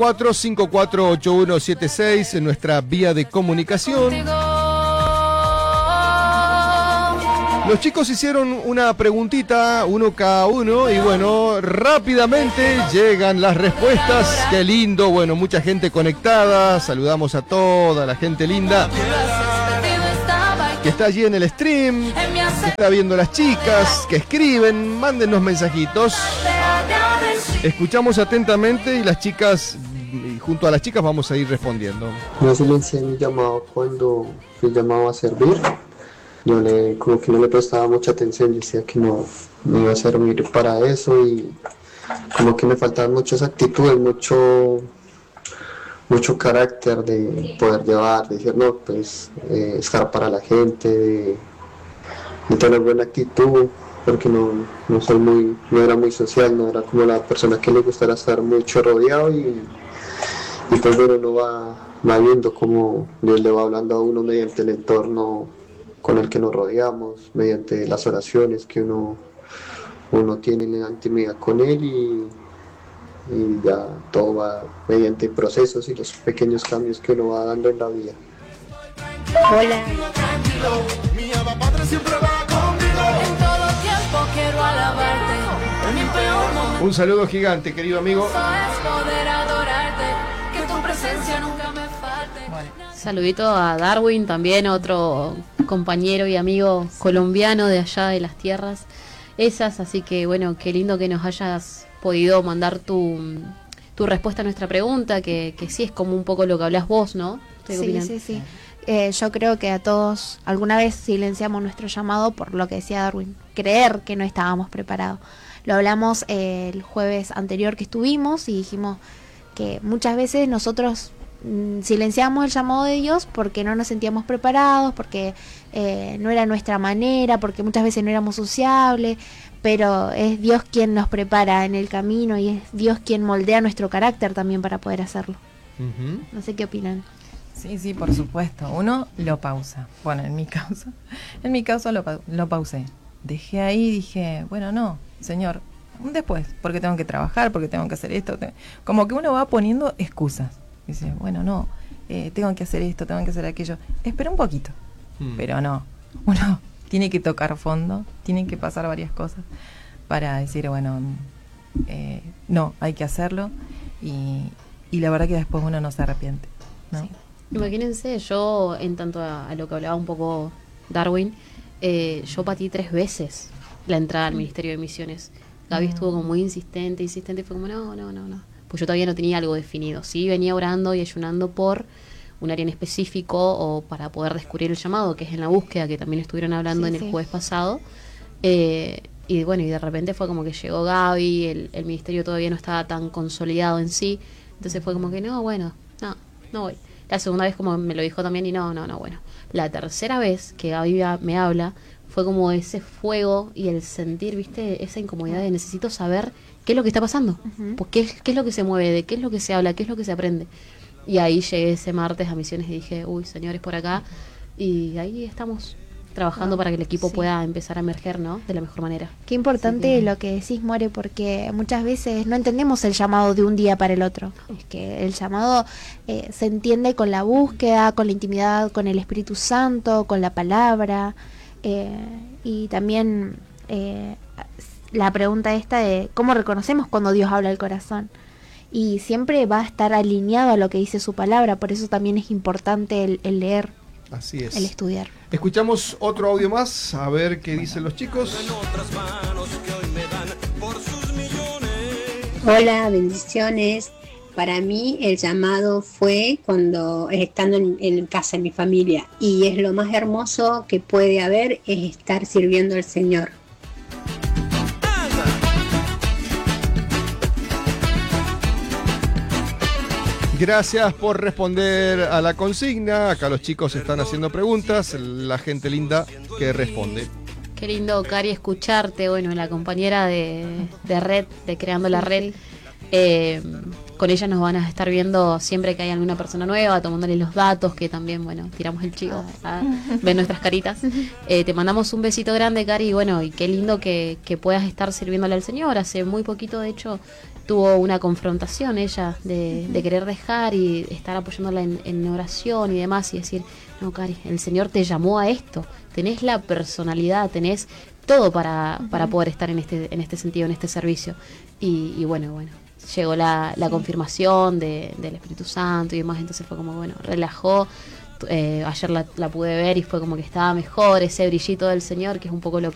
454-8176 en nuestra vía de comunicación. Los chicos hicieron una preguntita, uno cada uno, y bueno, rápidamente llegan las respuestas. Qué lindo, bueno, mucha gente conectada. Saludamos a toda la gente linda que está allí en el stream, que está viendo las chicas, que escriben, mándenos mensajitos. Escuchamos atentamente y las chicas, y junto a las chicas vamos a ir respondiendo. No silencié mi llamado cuando fui llamado a servir. Como que no le prestaba mucha atención, decía que no iba a servir para eso y como que me faltaban muchas actitudes, mucho carácter de poder llevar, de decir no, pues estar para la gente, de tener buena actitud, porque no era muy social, no era como la persona que le gustara estar mucho rodeado y pues bueno, uno va viendo cómo Dios le va hablando a uno mediante el entorno con el que nos rodeamos, mediante las oraciones que uno tiene en la intimidad con Él y ya todo va mediante procesos y los pequeños cambios que uno va dando en la vida. Hola. Un saludo gigante, querido amigo. Saludito a Darwin, también otro compañero y amigo colombiano de allá de las tierras esas, así que bueno, qué lindo que nos hayas podido mandar tu respuesta a nuestra pregunta, que sí es como un poco lo que hablas vos, ¿no? Sí. Yo creo que a todos alguna vez silenciamos nuestro llamado por lo que decía Darwin, creer que no estábamos preparados. Lo hablamos el jueves anterior que estuvimos y dijimos que muchas veces nosotros silenciamos el llamado de Dios porque no nos sentíamos preparados, porque no era nuestra manera, porque muchas veces no éramos sociables, pero es Dios quien nos prepara en el camino y es Dios quien moldea nuestro carácter también para poder hacerlo. No sé qué opinan. Sí, por supuesto. Uno lo pausa. Bueno, en mi caso lo pausé. Dejé ahí y dije, bueno, no, Señor, después, porque tengo que trabajar, porque tengo que hacer esto. Como que uno va poniendo excusas. Dice, bueno, no, tengo que hacer esto, tengo que hacer aquello. Espera un poquito, pero no. Uno tiene que tocar fondo, tienen que pasar varias cosas para decir, bueno, no, hay que hacerlo y la verdad que después uno no se arrepiente, ¿no? Sí. Imagínense, yo en tanto a lo que hablaba un poco Darwin, yo patí 3 veces la entrada al Ministerio de Misiones. Gaby estuvo como muy insistente y fue como no. Pues yo todavía no tenía algo definido. Sí, venía orando y ayunando por un área en específico o para poder descubrir el llamado, que es en la búsqueda, que también estuvieron hablando en el jueves pasado. Y bueno, y de repente fue como que llegó Gaby, el ministerio todavía no estaba tan consolidado en sí. Entonces fue como que no voy. La segunda vez como me lo dijo también y no, bueno. La tercera vez que Gaby me habla, fue como ese fuego y el sentir, ¿viste? Esa incomodidad de necesito saber qué es lo que está pasando, pues qué es lo que se mueve, de qué es lo que se habla, qué es lo que se aprende. Y ahí llegué ese martes a Misiones y dije, señores, por acá. Y ahí estamos trabajando para que el equipo pueda empezar a emerger, ¿no? De la mejor manera. Qué importante lo que decís, More, porque muchas veces no entendemos el llamado de un día para el otro. Es que el llamado se entiende con la búsqueda, con la intimidad, con el Espíritu Santo, con la palabra. Y también la pregunta esta de cómo reconocemos cuando Dios habla al corazón. Y siempre va a estar alineado a lo que dice su palabra, por eso también es importante el leer. Así es. El estudiar. Escuchamos otro audio más, a ver qué dicen los chicos. Hola, bendiciones. Para mí el llamado fue cuando estando en casa, en mi familia, y es lo más hermoso que puede haber, es estar sirviendo al Señor. Gracias por responder a la consigna. Acá los chicos están haciendo preguntas, la gente linda que responde. Qué lindo, Cari, escucharte, bueno, la compañera de Red, de Creando la Red. Con ella nos van a estar viendo siempre que hay alguna persona nueva, tomándole los datos, que también, bueno, tiramos el chivo, ven nuestras caritas. Te mandamos un besito grande, Cari, y bueno, y qué lindo que puedas estar sirviéndole al Señor. Hace muy poquito, de hecho, tuvo una confrontación ella de querer dejar y estar apoyándola en oración y demás, y decir, no, Cari, el Señor te llamó a esto, tenés la personalidad, tenés todo para poder estar en este sentido, en este servicio. Y bueno, llegó la confirmación del Espíritu Santo y demás, entonces fue como, bueno, relajó. Ayer la pude ver y fue como que estaba mejor, ese brillito del Señor, que es un poco lo